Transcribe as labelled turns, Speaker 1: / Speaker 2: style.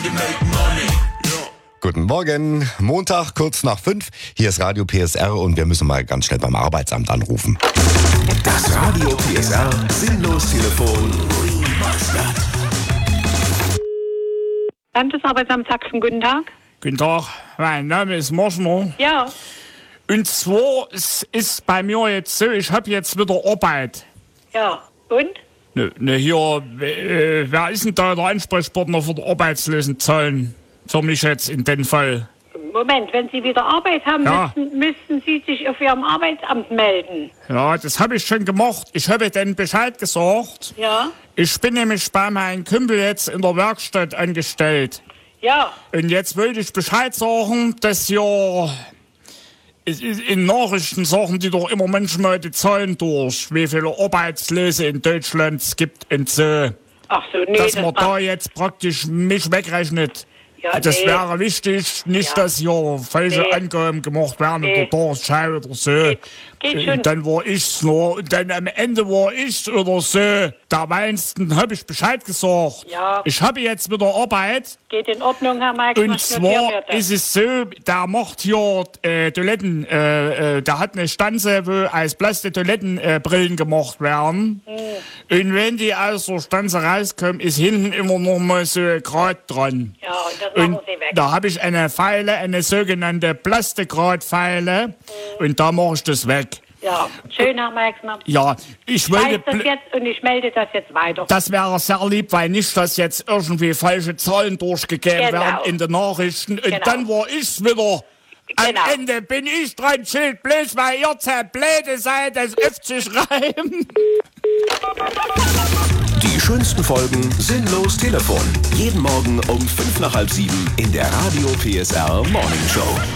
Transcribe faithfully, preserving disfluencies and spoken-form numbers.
Speaker 1: Guten Morgen, Montag, kurz nach fünf. Hier ist Radio P S R und wir müssen mal ganz schnell beim Arbeitsamt anrufen.
Speaker 2: Das Radio P S R Sinnlos-Telefon.
Speaker 3: Landesarbeitsamt Sachsen, guten Tag.
Speaker 4: Guten Tag, mein Name ist Moschner.
Speaker 3: Ja,
Speaker 4: Und zwar, es ist bei mir jetzt so, ich habe jetzt wieder Arbeit.
Speaker 3: ja. Und?
Speaker 4: Ne, ne hier, äh, wer ist denn da der Ansprechpartner für die Arbeitslosenzahlen? Für mich jetzt in dem Fall.
Speaker 3: Moment, wenn Sie wieder Arbeit haben,
Speaker 4: Ja.
Speaker 3: müssten, müssten Sie sich auf Ihrem Arbeitsamt melden.
Speaker 4: Ja, das habe ich schon gemacht. Ich habe den Bescheid gesagt.
Speaker 3: Ja?
Speaker 4: Ich bin nämlich bei meinem Kumpel jetzt in der Werkstatt angestellt.
Speaker 3: Ja.
Speaker 4: Und jetzt wollte ich Bescheid sagen, dass ja in Nachrichten sagen die doch immer manchmal die Zahlen durch, wie viele Arbeitslose in Deutschland es gibt und so.
Speaker 3: Ach so, nee.
Speaker 4: Dass man
Speaker 3: das
Speaker 4: da jetzt praktisch mich wegrechnet.
Speaker 3: Ja,
Speaker 4: Das
Speaker 3: nee.
Speaker 4: wäre wichtig, nicht,
Speaker 3: Ja.
Speaker 4: dass hier falsche
Speaker 3: Nee.
Speaker 4: Angaben gemacht werden
Speaker 3: Nee.
Speaker 4: oder Dorfschei oder so.
Speaker 3: Geht- geht schon.
Speaker 4: Und dann war ich's nur, und dann am Ende war ich's oder so. Da meinsten, habe ich Bescheid gesagt.
Speaker 3: Ja.
Speaker 4: Ich habe jetzt wieder Arbeit.
Speaker 3: Geht in Ordnung, Herr Marx.
Speaker 4: Und
Speaker 3: was notiert
Speaker 4: zwar
Speaker 3: wird.
Speaker 4: ist es so, der macht hier äh, Toiletten, äh, äh, der hat eine Stanze, wo als Plastik Toilettenbrillen äh, Brillen gemacht werden.
Speaker 3: Hm.
Speaker 4: Und wenn die aus der Stanze rauskommen, ist hinten immer noch mal so ein Grat dran.
Speaker 3: Ja, und das machen
Speaker 4: Und
Speaker 3: Sie weg.
Speaker 4: da habe ich eine Feile, eine sogenannte Plastikgradfeile.
Speaker 3: Hm.
Speaker 4: Und da mache ich das weg.
Speaker 3: Ja, schön, Herr Marxner.
Speaker 4: Ja, ich
Speaker 3: Ich weiß
Speaker 4: wollte...
Speaker 3: das
Speaker 4: bl-
Speaker 3: jetzt und ich melde das jetzt weiter.
Speaker 4: Das wäre sehr lieb, weil nicht, dass jetzt irgendwie falsche Zahlen durchgegeben
Speaker 3: Genau.
Speaker 4: werden in den Nachrichten. Und
Speaker 3: Genau.
Speaker 4: dann war ich's wieder. Am
Speaker 3: Genau.
Speaker 4: Ende bin ich dran schuld, bloß weil ihr zwei blöde seid, das aufzuschreiben.
Speaker 2: Die schönsten Folgen Sinnlos Telefon. Jeden Morgen um fünf nach halb sieben in der Radio P S R Morning Show.